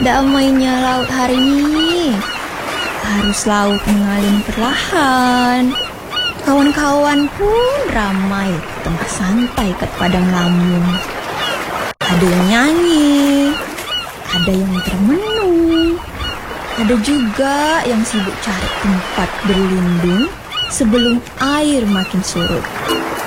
Damainya laut hari ini. Arus laut mengalir perlahan. Kawan-kawan pun ramai tengah santai ke padang lamun. Ada yang nyanyi, ada yang termenung, ada juga yang sibuk cari tempat berlindung sebelum air makin surut.